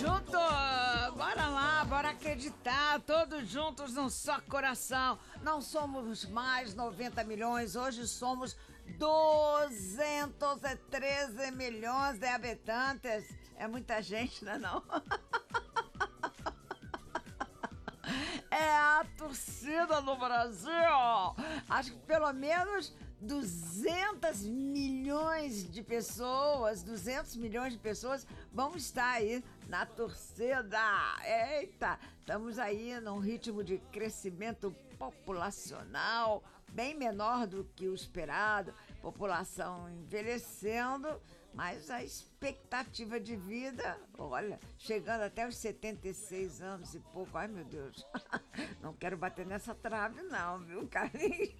junto! Bora lá, bora acreditar, todos juntos num só coração. Não somos mais 90 milhões, hoje somos 213 milhões de habitantes. É muita gente, não é não? É a torcida do Brasil! Acho que pelo menos 200 milhões de pessoas vão estar aí na torcida. Eita, estamos aí num ritmo de crescimento populacional bem menor do que o esperado, população envelhecendo, mas a expectativa de vida, olha, chegando até os 76 anos e pouco. Ai, meu Deus, não quero bater nessa trave não, viu, Carlinhos?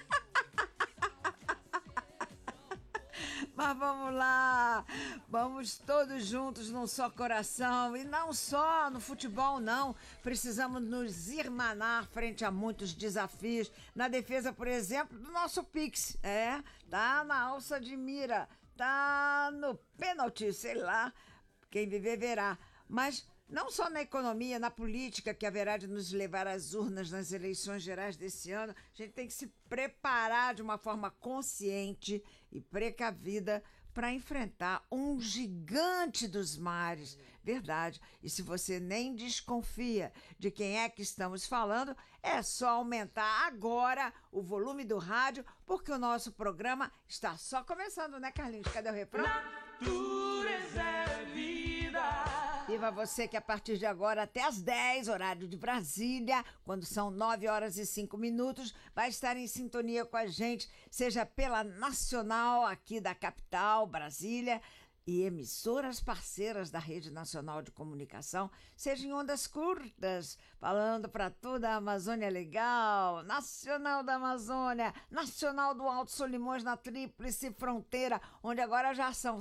Mas vamos lá, vamos todos juntos num só coração, e não só no futebol não, precisamos nos irmanar frente a muitos desafios, na defesa, por exemplo, do nosso Pix, tá na alça de mira, tá no pênalti, sei lá, quem viver verá, mas não só na economia, na política, que haverá de nos levar às urnas nas eleições gerais desse ano, a gente tem que se preparar de uma forma consciente e precavida para enfrentar um gigante dos mares. Verdade. E se você nem desconfia de quem é que estamos falando, é só aumentar agora o volume do rádio, porque o nosso programa está só começando, né, Carlinhos? Cadê o refrão? Natureza é vida. Viva você que a partir de agora até às 10, horário de Brasília, quando são 9 horas e 5 minutos, vai estar em sintonia com a gente, seja pela Nacional aqui da capital, Brasília, e emissoras parceiras da Rede Nacional de Comunicação, seja em ondas curtas, falando para toda a Amazônia Legal, Nacional da Amazônia, Nacional do Alto Solimões na Tríplice Fronteira, onde agora já são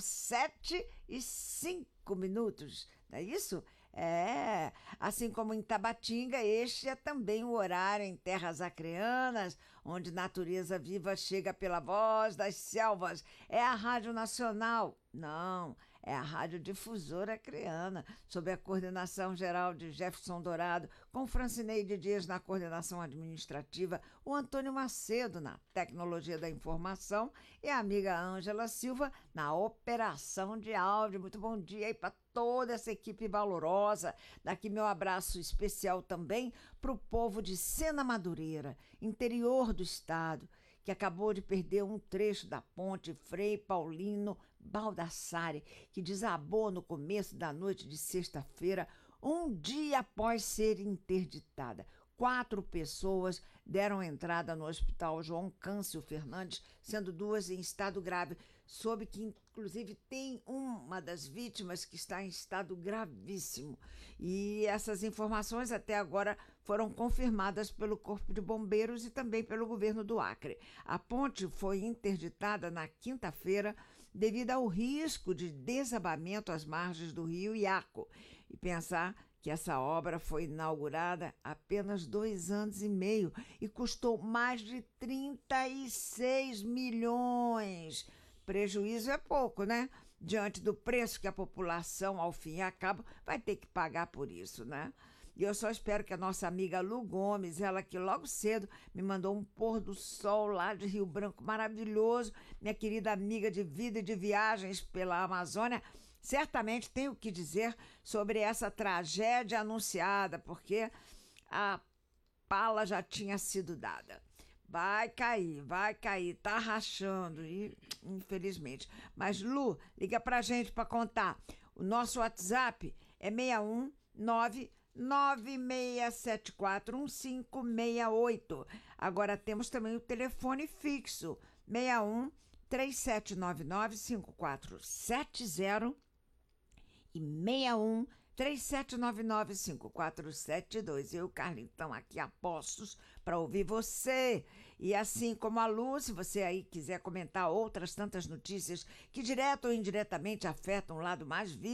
7:05, não é isso? Assim como em Tabatinga, este é também o horário em terras acreanas, onde natureza viva chega pela voz das selvas. É a Rádio Nacional. Não, é a Radiodifusora Acreana, sob a coordenação geral de Jefferson Dourado, com Francineide Dias na coordenação administrativa, o Antônio Macedo na tecnologia da informação e a amiga Ângela Silva na operação de áudio. Muito bom dia aí para toda essa equipe valorosa. Daqui meu abraço especial também para o povo de Sena Madureira, interior do estado, que acabou de perder um trecho da ponte Frei Paulino Baldassare, que desabou no começo da noite de sexta-feira, um dia após ser interditada. 4 pessoas deram entrada no Hospital João Câncio Fernandes, sendo 2 em estado grave. Soube que, inclusive, tem uma das vítimas que está em estado gravíssimo. E essas informações até agora foram confirmadas pelo Corpo de Bombeiros e também pelo governo do Acre. A ponte foi interditada na quinta-feira devido ao risco de desabamento às margens do rio Iaco. E pensar que essa obra foi inaugurada há apenas 2 anos e meio e custou mais de 36 milhões. Prejuízo é pouco, né? Diante do preço que a população, ao fim e ao cabo, vai ter que pagar por isso, né? E eu só espero que a nossa amiga Lu Gomes, ela que logo cedo me mandou um pôr do sol lá de Rio Branco maravilhoso, minha querida amiga de vida e de viagens pela Amazônia, certamente tem o que dizer sobre essa tragédia anunciada, porque a pala já tinha sido dada. Vai cair, tá rachando, infelizmente. Mas, Lu, liga pra gente para contar. O nosso WhatsApp é 61996741568. Agora temos também o telefone fixo, 6137995470 e 6137995472. Eu e o Carlinhos estão aqui a postos para ouvir você. E assim como a Lu, se você aí quiser comentar outras tantas notícias que direto ou indiretamente afetam o lado mais vivo